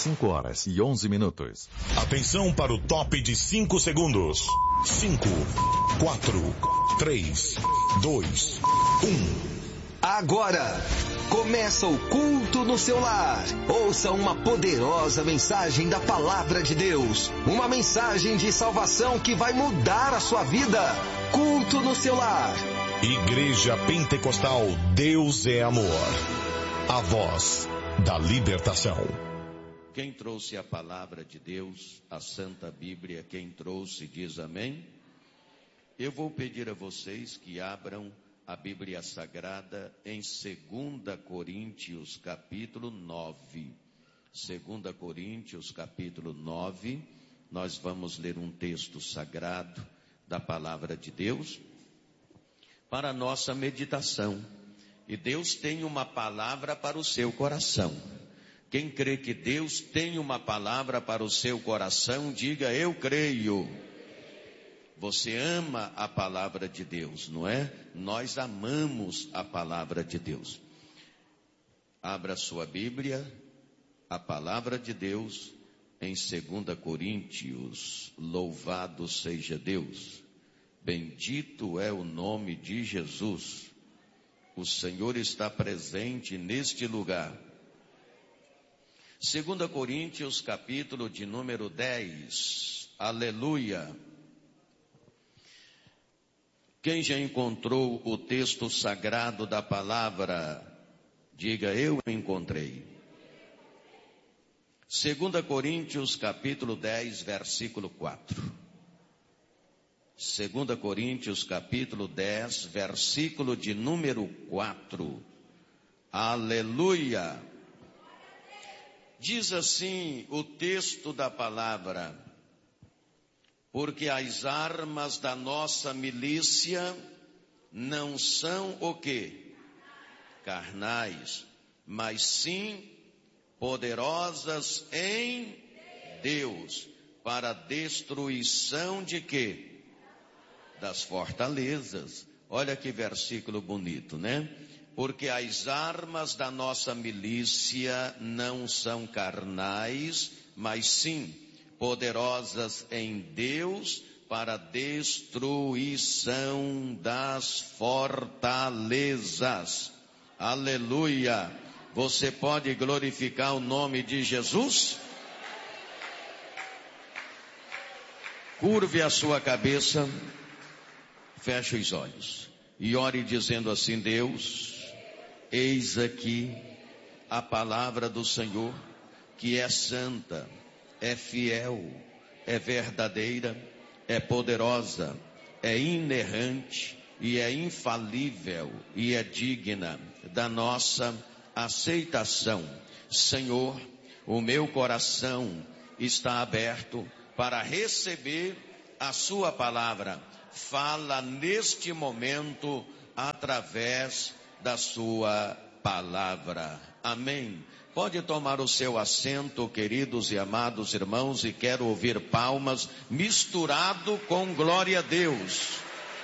5h11. Atenção para o top de 5 segundos. 5, 4, 3, 2, 1. Agora, começa o culto no seu lar. Ouça uma poderosa mensagem da Palavra de Deus. Uma mensagem de salvação que vai mudar a sua vida. Culto no seu lar. Igreja Pentecostal Deus é Amor. A voz da libertação. Quem trouxe a Palavra de Deus, a Santa Bíblia, quem trouxe diz amém? Eu vou pedir a vocês que abram a Bíblia Sagrada em 2 Coríntios capítulo 9. 2 Coríntios capítulo 9, nós vamos ler um texto sagrado da Palavra de Deus para a nossa meditação. E Deus tem uma palavra para o seu coração. Quem crê que Deus tem uma palavra para o seu coração, diga: eu creio. Você ama a palavra de Deus, não é? Nós amamos a palavra de Deus. Abra sua Bíblia, a palavra de Deus, em 2 Coríntios. Louvado seja Deus. Bendito é o nome de Jesus. O Senhor está presente neste lugar. 2 Coríntios, capítulo de número 10. Aleluia. Quem já encontrou o texto sagrado da palavra, diga: eu encontrei. 2 Coríntios capítulo 10, versículo 4. 2 Coríntios capítulo 10, versículo de número 4. Aleluia. Diz assim o texto da palavra: porque as armas da nossa milícia não são o quê? Carnais, mas sim poderosas em Deus, para a destruição de quê? Das fortalezas. Olha que versículo bonito, né? Porque as armas da nossa milícia não são carnais, mas sim poderosas em Deus para a destruição das fortalezas. Aleluia! Você pode glorificar o nome de Jesus? Curve a sua cabeça, feche os olhos e ore dizendo assim: Deus, eis aqui a palavra do Senhor, que é santa, é fiel, é verdadeira, é poderosa, é inerrante e é infalível e é digna da nossa aceitação. Senhor, o meu coração está aberto para receber a sua palavra. Fala neste momento através da sua palavra. Amém. Pode tomar o seu assento, queridos e amados irmãos, e quero ouvir palmas misturado com glória a Deus.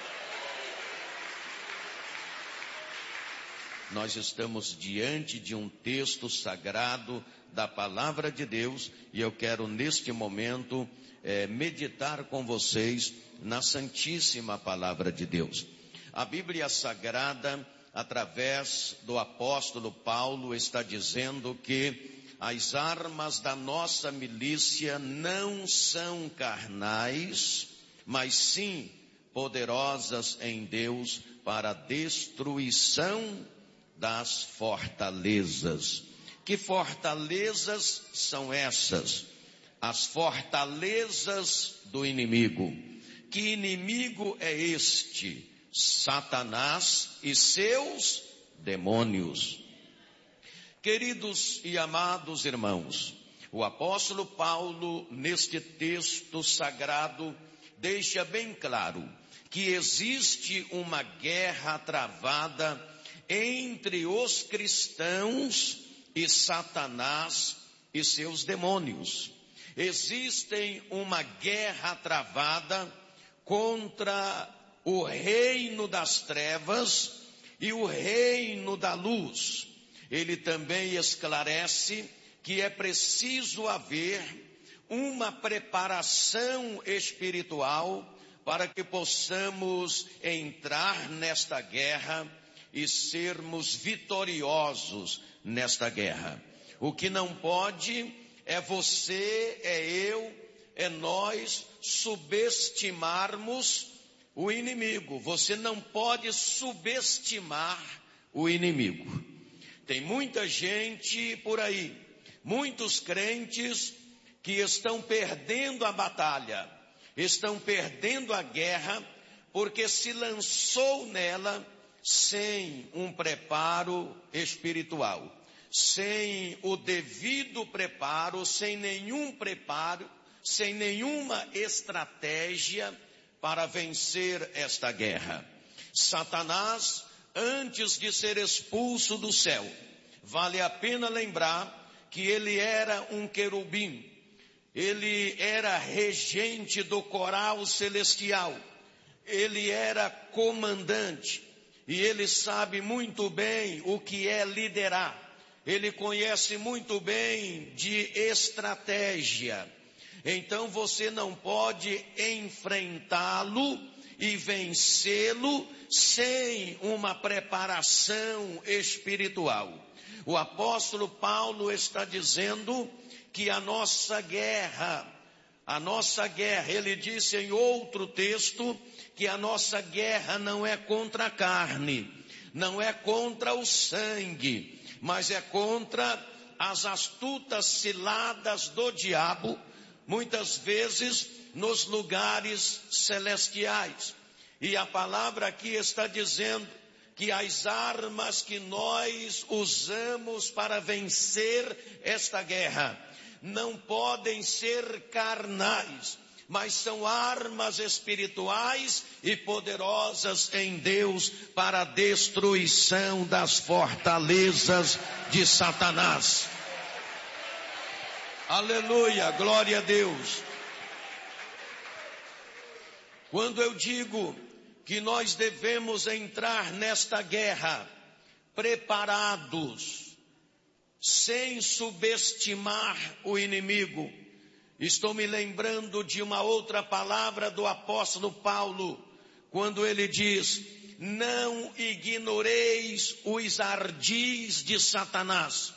Nós estamos diante de um texto sagrado da palavra de Deus e eu quero neste momento meditar com vocês na santíssima palavra de Deus. A Bíblia Sagrada, através do apóstolo Paulo, está dizendo que as armas da nossa milícia não são carnais, mas sim poderosas em Deus para a destruição das fortalezas. Que fortalezas são essas? As fortalezas do inimigo. Que inimigo é este? Satanás e seus demônios. Queridos e amados irmãos, o apóstolo Paulo, neste texto sagrado, deixa bem claro que existe uma guerra travada entre os cristãos e Satanás e seus demônios. Existe uma guerra travada contra o reino das trevas e o reino da luz. Ele também esclarece que é preciso haver uma preparação espiritual para que possamos entrar nesta guerra e sermos vitoriosos nesta guerra. O que não pode é você, é eu, é nós subestimarmos o inimigo. Você não pode subestimar o inimigo. Tem muita gente por aí, muitos crentes que estão perdendo a batalha, estão perdendo a guerra, porque se lançou nela sem um preparo espiritual, sem o devido preparo, sem nenhum preparo, sem nenhuma estratégia para vencer esta guerra. Satanás, antes de ser expulso do céu, vale a pena lembrar que ele era um querubim, ele era regente do coral celestial, ele era comandante, e ele sabe muito bem o que é liderar, ele conhece muito bem de estratégia. Então você não pode enfrentá-lo e vencê-lo sem uma preparação espiritual. O apóstolo Paulo está dizendo que a nossa guerra, ele disse em outro texto que a nossa guerra não é contra a carne, não é contra o sangue, mas é contra as astutas ciladas do diabo, muitas vezes nos lugares celestiais. E a palavra aqui está dizendo que as armas que nós usamos para vencer esta guerra não podem ser carnais, mas são armas espirituais e poderosas em Deus para a destruição das fortalezas de Satanás. Aleluia, glória a Deus. Quando eu digo que nós devemos entrar nesta guerra preparados, sem subestimar o inimigo, estou me lembrando de uma outra palavra do apóstolo Paulo, quando ele diz: não ignoreis os ardis de Satanás,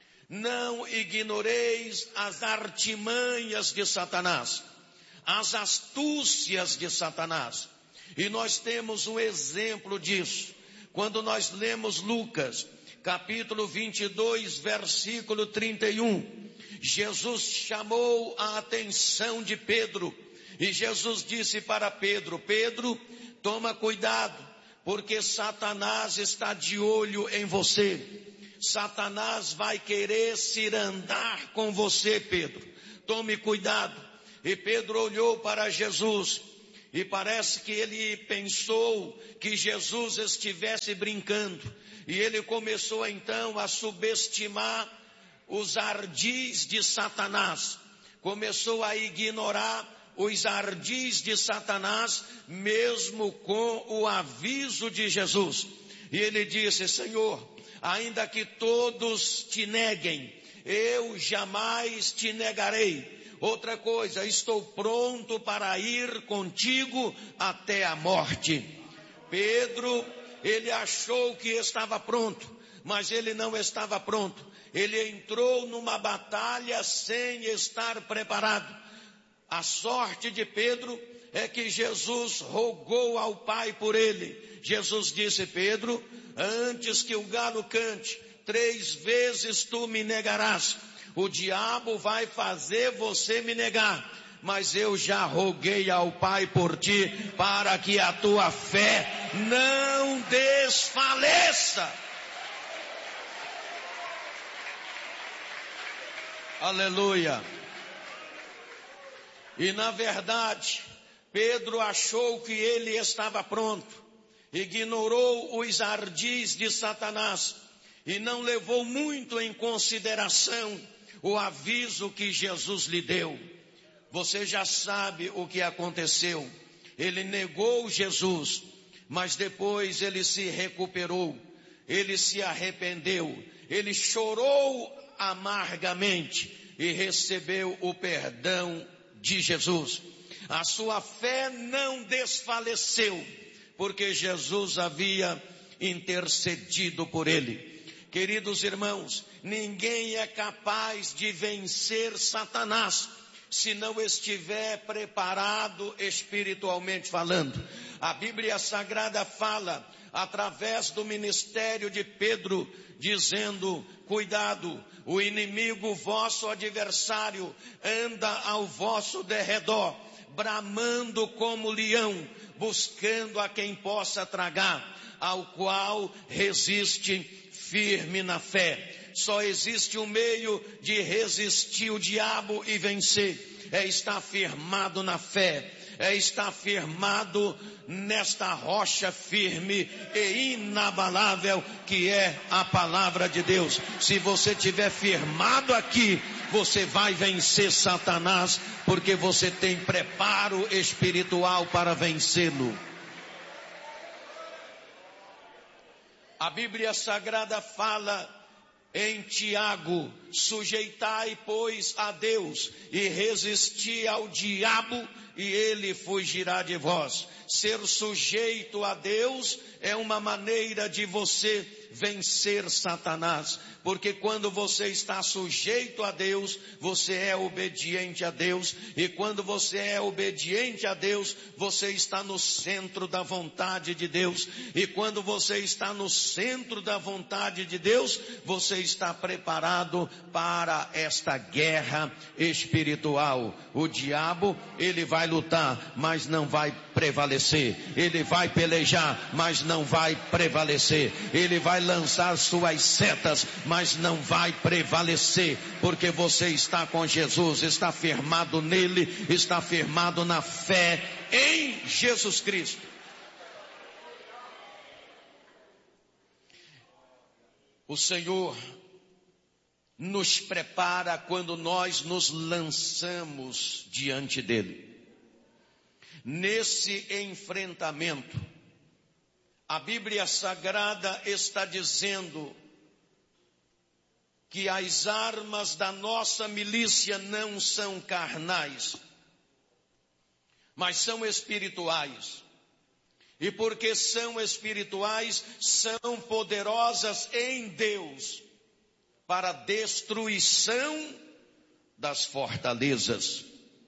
não ignoreis as artimanhas de Satanás, as astúcias de Satanás. E nós temos um exemplo disso, quando nós lemos Lucas, capítulo 22, versículo 31, Jesus chamou a atenção de Pedro, e Jesus disse para Pedro: Pedro, toma cuidado, porque Satanás está de olho em você, Satanás vai querer cirandar com você, Pedro, tome cuidado. E Pedro olhou para Jesus, e parece que ele pensou que Jesus estivesse brincando, e ele começou então a subestimar os ardis de Satanás, começou a ignorar os ardis de Satanás, mesmo com o aviso de Jesus. E ele disse: Senhor, ainda que todos te neguem, eu jamais te negarei. Outra coisa, estou pronto para ir contigo até a morte. Pedro, ele achou que estava pronto, mas ele não estava pronto. Ele entrou numa batalha sem estar preparado. A sorte de Pedro é que Jesus rogou ao Pai por ele. Jesus disse: Pedro, antes que o galo cante, 3 vezes tu me negarás. O diabo vai fazer você me negar, mas eu já roguei ao Pai por ti, para que a tua fé não desfaleça. Aleluia. E na verdade, Pedro achou que ele estava pronto, ignorou os ardis de Satanás e não levou muito em consideração o aviso que Jesus lhe deu. Você já sabe o que aconteceu. Ele negou Jesus, mas depois ele se recuperou, ele se arrependeu, ele chorou amargamente e recebeu o perdão de Jesus. A sua fé não desfaleceu, porque Jesus havia intercedido por ele. Queridos irmãos, ninguém é capaz de vencer Satanás se não estiver preparado espiritualmente falando. A Bíblia Sagrada fala, através do ministério de Pedro, dizendo: cuidado, o inimigo, vosso adversário, anda ao vosso derredor, bramando como leão, buscando a quem possa tragar, ao qual resiste firme na fé. Só existe um meio de resistir o diabo e vencer, é estar firmado na fé, é estar firmado nesta rocha firme e inabalável que é a palavra de Deus. Se você estiver firmado aqui, você vai vencer Satanás, porque você tem preparo espiritual para vencê-lo. A Bíblia Sagrada fala em Tiago: sujeitai, pois, a Deus e resisti ao diabo, e ele fugirá de vós. Ser sujeito a Deus é uma maneira de você vencer Satanás, porque quando você está sujeito a Deus, você é obediente a Deus, e quando você é obediente a Deus, você está no centro da vontade de Deus, e quando você está no centro da vontade de Deus, você está preparado para esta guerra espiritual. O diabo, ele vai lutar, mas não vai prevalecer. Ele vai pelejar, mas não vai prevalecer. Ele vai lançar suas setas, mas não vai prevalecer, porque você está com Jesus, está firmado nele, está firmado na fé em Jesus Cristo. O Senhor nos prepara quando nós nos lançamos diante dele. Nesse enfrentamento, a Bíblia Sagrada está dizendo que as armas da nossa milícia não são carnais, mas são espirituais. E porque são espirituais, são poderosas em Deus para a destruição das fortalezas.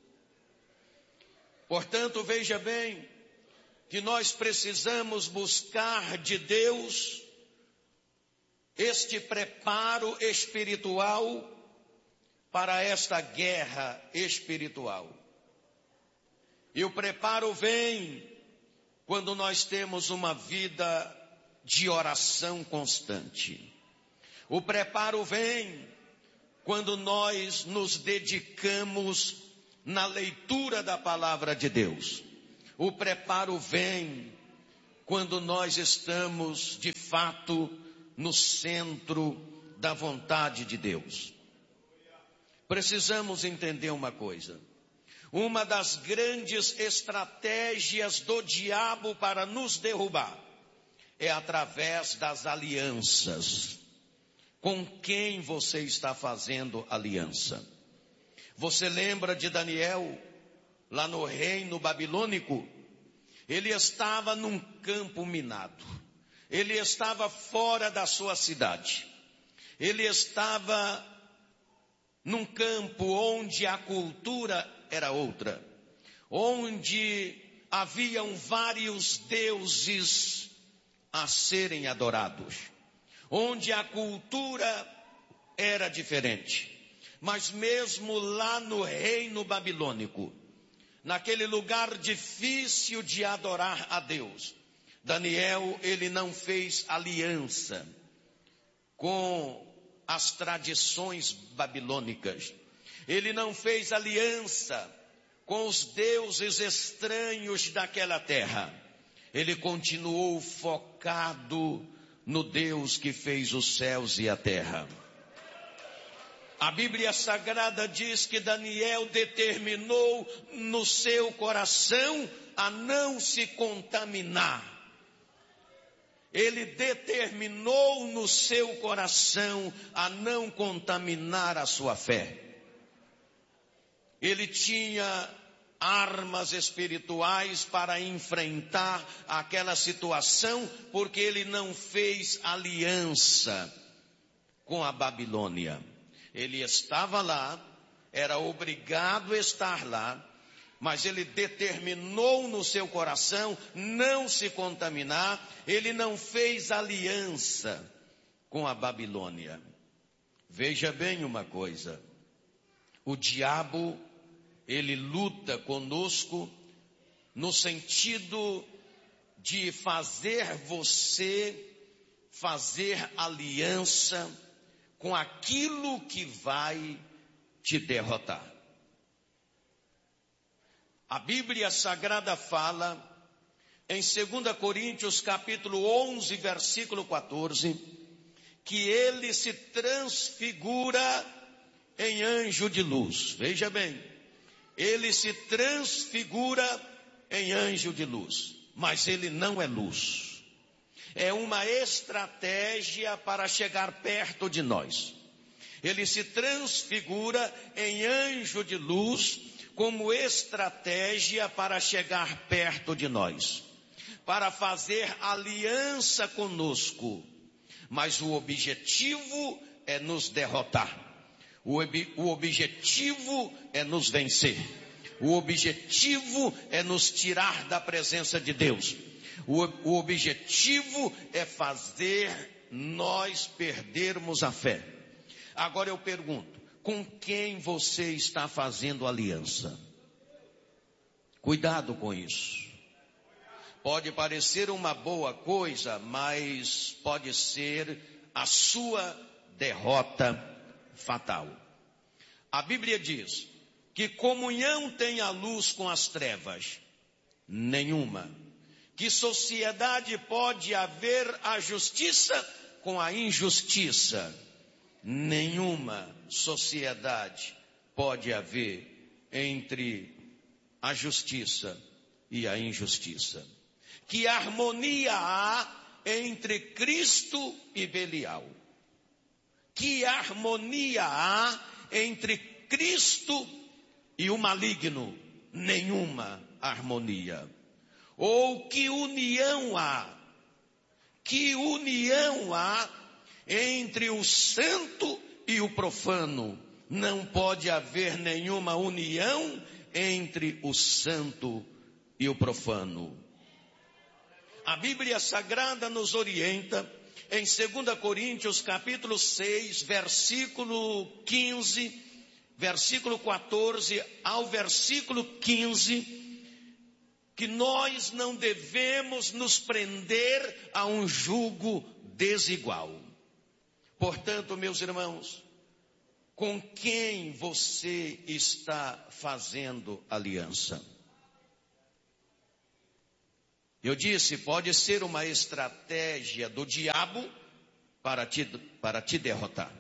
Portanto, veja bem, que nós precisamos buscar de Deus este preparo espiritual para esta guerra espiritual. E o preparo vem quando nós temos uma vida de oração constante. O preparo vem quando nós nos dedicamos na leitura da palavra de Deus. O preparo vem quando nós estamos, de fato, no centro da vontade de Deus. Precisamos entender uma coisa. Uma das grandes estratégias do diabo para nos derrubar é através das alianças. Com quem você está fazendo aliança? Você lembra de Daniel, lá no reino babilônico? Ele estava num campo minado. Ele estava fora da sua cidade. Ele estava num campo onde a cultura era outra. Onde haviam vários deuses a serem adorados. Onde a cultura era diferente. Mas mesmo lá no reino babilônico, naquele lugar difícil de adorar a Deus, Daniel, ele não fez aliança com as tradições babilônicas. Ele não fez aliança com os deuses estranhos daquela terra. Ele continuou focado no Deus que fez os céus e a terra. A Bíblia Sagrada diz que Daniel determinou no seu coração a não se contaminar. ele determinou no seu coração a não contaminar a sua fé. Ele tinha armas espirituais para enfrentar aquela situação, porque ele não fez aliança com a Babilônia. Ele estava lá, era obrigado a estar lá, mas ele determinou no seu coração não se contaminar, ele não fez aliança com a Babilônia. Veja bem uma coisa, o diabo, ele luta conosco no sentido de fazer você fazer aliança com aquilo que vai te derrotar. A Bíblia Sagrada fala em 2 Coríntios capítulo 11, versículo 14, que ele se transfigura em anjo de luz. Veja bem, ele se transfigura em anjo de luz, mas ele não é luz. É uma estratégia para chegar perto de nós. Ele se transfigura em anjo de luz como estratégia para chegar perto de nós, para fazer aliança conosco. Mas o objetivo é nos derrotar. O objetivo é nos vencer. O objetivo é nos tirar da presença de Deus. O objetivo é fazer nós perdermos a fé. Agora eu pergunto, com quem você está fazendo aliança? Cuidado com isso. Pode parecer uma boa coisa, mas pode ser a sua derrota fatal. A Bíblia diz que comunhão tem a luz com as trevas? Nenhuma. Que sociedade pode haver a justiça com a injustiça? Nenhuma sociedade pode haver entre a justiça e a injustiça. Que harmonia há entre Cristo e Belial? Que harmonia há entre Cristo e o maligno? Nenhuma harmonia. Ou que união há? Que união há entre o santo e o profano? Não pode haver nenhuma união entre o santo e o profano. A Bíblia Sagrada nos orienta em 2 Coríntios capítulo 6, versículo 15, versículo 14 ao versículo 15, que nós não devemos nos prender a um jugo desigual. Portanto, meus irmãos, com quem você está fazendo aliança? Eu disse, pode ser uma estratégia do diabo para te derrotar.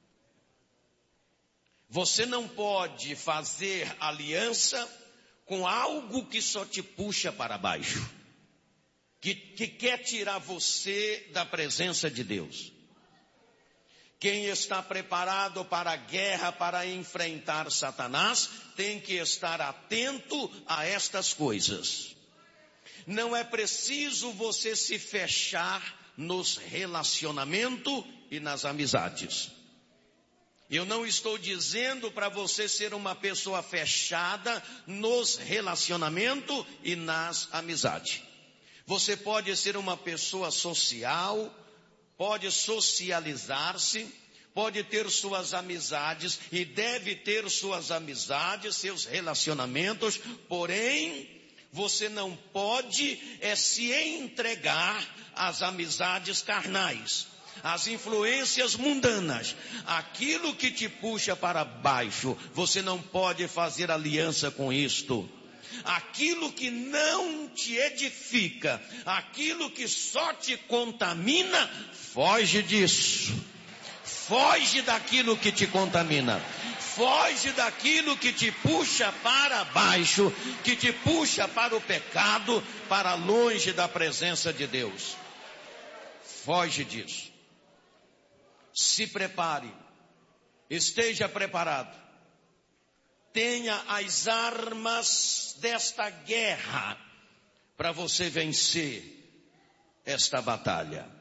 Você não pode fazer aliança com algo que só te puxa para baixo, que quer tirar você da presença de Deus. Quem está preparado para a guerra, para enfrentar Satanás, tem que estar atento a estas coisas. Não é preciso você se fechar nos relacionamentos e nas amizades. Eu não estou dizendo para você ser uma pessoa fechada nos relacionamentos e nas amizades. Você pode ser uma pessoa social, pode socializar-se, pode ter suas amizades e deve ter suas amizades, seus relacionamentos, porém, você não pode se entregar às amizades carnais, às influências mundanas, aquilo que te puxa para baixo, você não pode fazer aliança com isto. Aquilo que não te edifica, aquilo que só te contamina, foge disso. Foge daquilo que te contamina. Foge daquilo que te puxa para baixo, que te puxa para o pecado, para longe da presença de Deus. Foge disso. Se prepare. Esteja preparado. Tenha as armas desta guerra para você vencer esta batalha.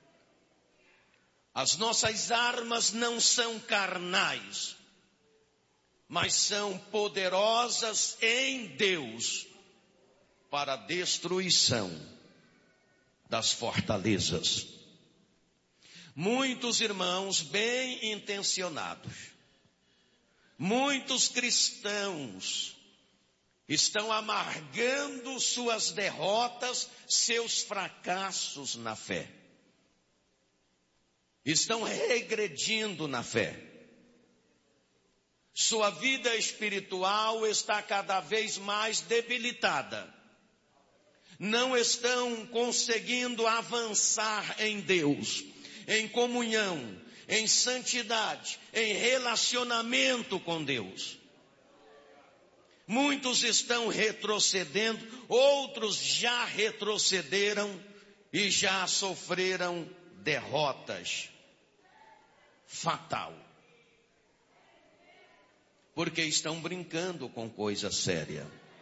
As nossas armas não são carnais, mas são poderosas em Deus para a destruição das fortalezas. Muitos irmãos bem intencionados, muitos cristãos estão amargando suas derrotas, seus fracassos na fé. Estão regredindo na fé. Sua vida espiritual está cada vez mais debilitada. Não estão conseguindo avançar em Deus, em comunhão, em santidade, em relacionamento com Deus. Muitos estão retrocedendo, outros já retrocederam e já sofreram derrotas fatal. Porque estão brincando com coisa séria.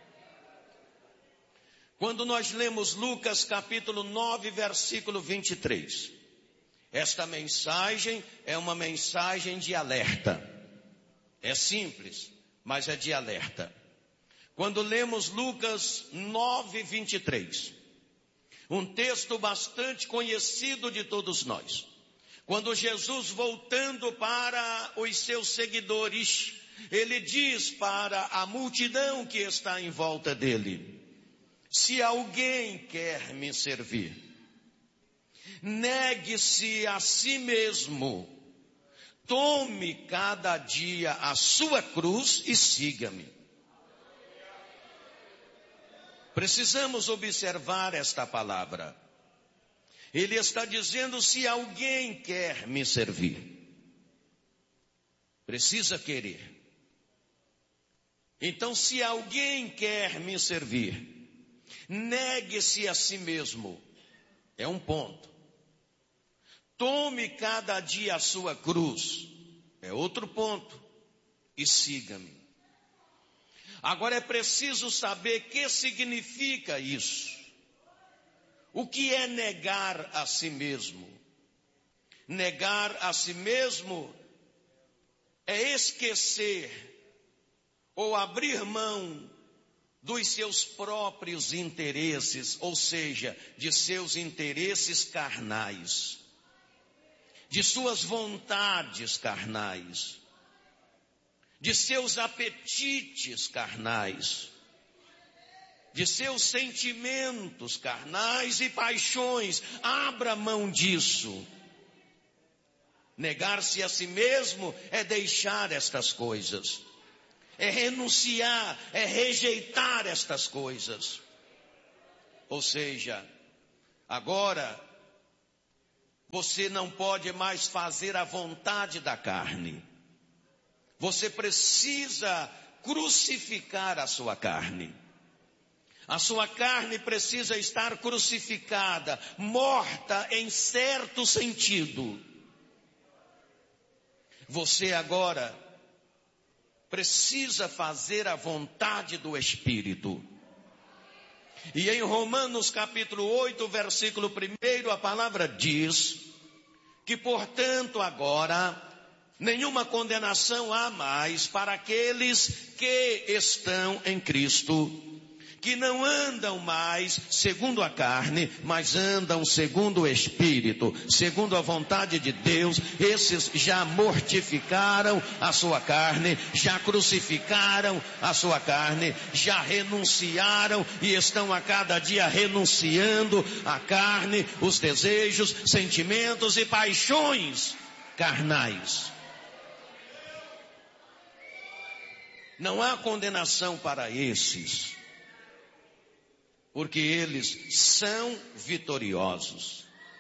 Quando nós lemos Lucas capítulo 9, versículo 23, esta mensagem é uma mensagem de alerta. É simples, mas é de alerta. Quando lemos Lucas 9, 23, um texto bastante conhecido de todos nós. Quando Jesus, voltando para os seus seguidores, ele diz para a multidão que está em volta dele: se alguém quer me servir, negue-se a si mesmo, tome cada dia a sua cruz e siga-me. Precisamos observar esta palavra. Ele está dizendo: se alguém quer me servir, precisa querer. Então, se alguém quer me servir, negue-se a si mesmo. É um ponto. Tome cada dia a sua cruz. É outro ponto. E siga-me. Agora é preciso saber o que significa isso. O que é negar a si mesmo? Negar a si mesmo é esquecer ou abrir mão dos seus próprios interesses, ou seja, de seus interesses carnais, de suas vontades carnais, de seus apetites carnais, de seus sentimentos carnais e paixões. Abra mão disso. Negar-se a si mesmo é deixar estas coisas, é renunciar, é rejeitar estas coisas. Ou seja, agora você não pode mais fazer a vontade da carne. Você precisa crucificar a sua carne. A sua carne precisa estar crucificada, morta em certo sentido. Você agora precisa fazer a vontade do Espírito. E em Romanos capítulo 8, versículo 1, a palavra diz que, portanto, agora nenhuma condenação há mais para aqueles que estão em Cristo, que não andam mais segundo a carne, mas andam segundo o Espírito, segundo a vontade de Deus. Esses já mortificaram a sua carne, já crucificaram a sua carne, já renunciaram e estão a cada dia renunciando a carne, os desejos, sentimentos e paixões carnais. Não há condenação para esses, porque eles são vitoriosos.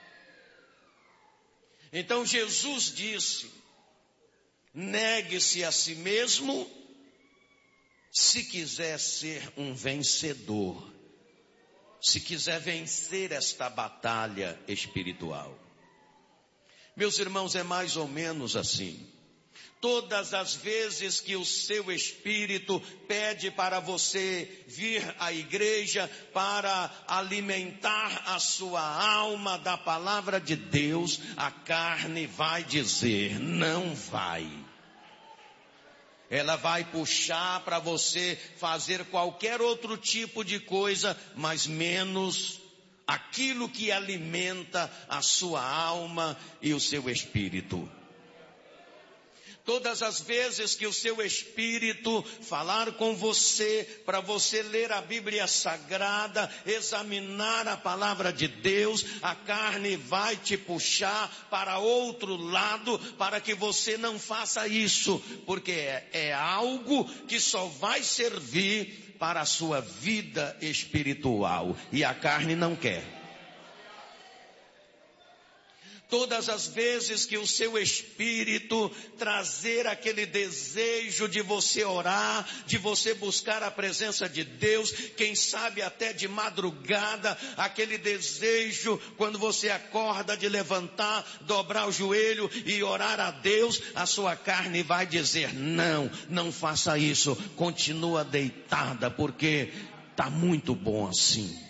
Então Jesus disse: negue-se a si mesmo, se quiser ser um vencedor, se quiser vencer esta batalha espiritual. Meus irmãos, é mais ou menos assim. Todas as vezes que o seu espírito pede para você vir à igreja para alimentar a sua alma da palavra de Deus, a carne vai dizer, não vai. Ela vai puxar para você fazer qualquer outro tipo de coisa, mas menos aquilo que alimenta a sua alma e o seu espírito. Todas as vezes que o seu espírito falar com você, para você ler a Bíblia Sagrada, examinar a palavra de Deus, a carne vai te puxar para outro lado, para que você não faça isso, porque é algo que só vai servir para a sua vida espiritual, e a carne não quer. Todas as vezes que o seu espírito trazer aquele desejo de você orar, de você buscar a presença de Deus, quem sabe até de madrugada, aquele desejo quando você acorda de levantar, dobrar o joelho e orar a Deus, a sua carne vai dizer, não faça isso, continua deitada, porque está muito bom assim.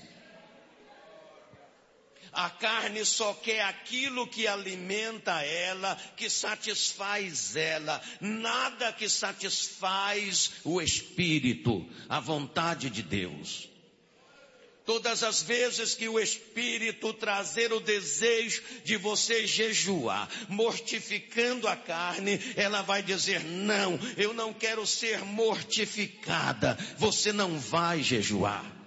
A carne só quer aquilo que alimenta ela, que satisfaz ela. Nada que satisfaz o espírito, a vontade de Deus. Todas as vezes que o espírito trazer o desejo de você jejuar, mortificando a carne, ela vai dizer, não, eu não quero ser mortificada. Você não vai jejuar.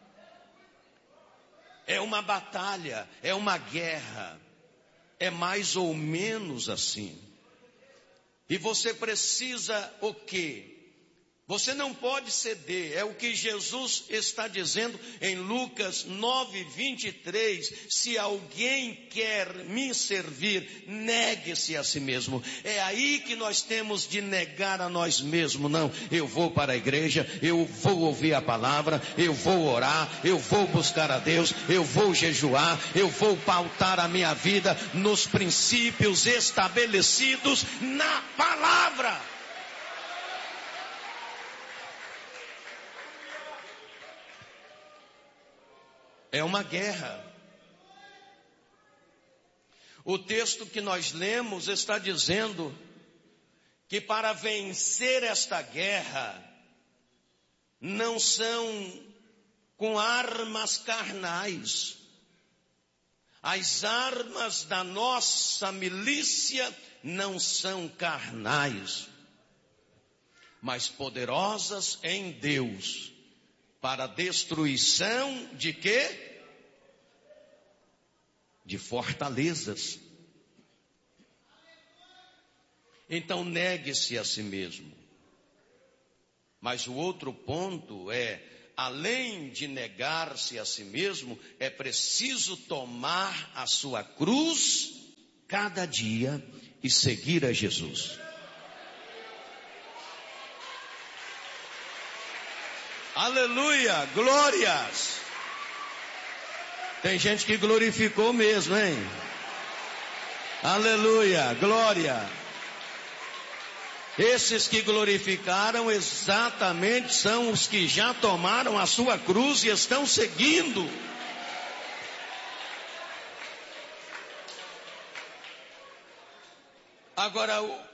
É uma batalha, é uma guerra, é mais ou menos assim. E você precisa o quê? Você não pode ceder, é o que Jesus está dizendo em Lucas 9:23, se alguém quer me servir, negue-se a si mesmo. É aí que nós temos de negar a nós mesmos. Não, eu vou para a igreja, eu vou ouvir a palavra, eu vou orar, eu vou buscar a Deus, eu vou jejuar, eu vou pautar a minha vida nos princípios estabelecidos na palavra. É uma guerra. O texto que nós lemos está dizendo que para vencer esta guerra não são com armas carnais. As armas da nossa milícia não são carnais, mas poderosas em Deus. Para destruição de quê? De fortalezas. Então negue-se a si mesmo. Mas o outro ponto é, além de negar-se a si mesmo, é preciso tomar a sua cruz cada dia e seguir a Jesus. Aleluia, glórias. Tem gente que glorificou mesmo, hein? Aleluia, glória. Esses que glorificaram exatamente são os que já tomaram a sua cruz e estão seguindo. Agora,